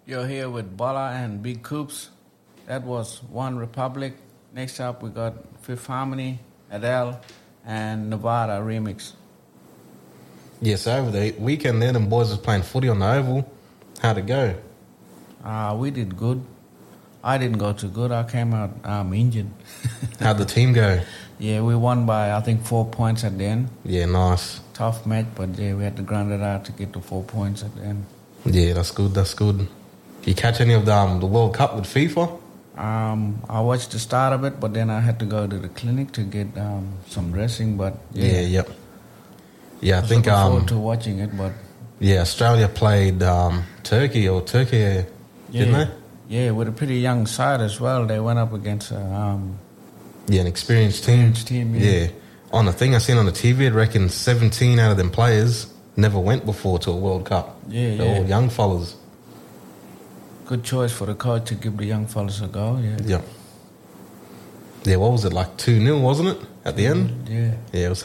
You're here with Bola and Big Coops. That was One Republic. Next up, we got Fifth Harmony, Adele, and Nevada remix. Yeah, so over the weekend there, them boys was playing footy on the Oval. How'd it go? We did good. I didn't go too good. I came out injured. How'd the team go? Yeah, we won by, I think, 4 points at the end. Yeah, nice. Tough match, but yeah, we had to grind it out to get to 4 points at the end. Yeah, that's good. You catch any of the World Cup with FIFA? I watched the start of it, but then I had to go to the clinic to get some dressing. But Yeah, I think looking forward to watching it. But yeah, Australia played Turkey, didn't they? Yeah, with a pretty young side as well. They went up against an experienced team. Yeah. On the thing I seen on the TV, I reckon 17 out of them players never went before to a World Cup. Yeah, They're all young fellas. Good choice for the coach to give the young fellas a go. Yeah. Yeah, what was it, like 2-0, wasn't it, at the end? Yeah. Yeah, it was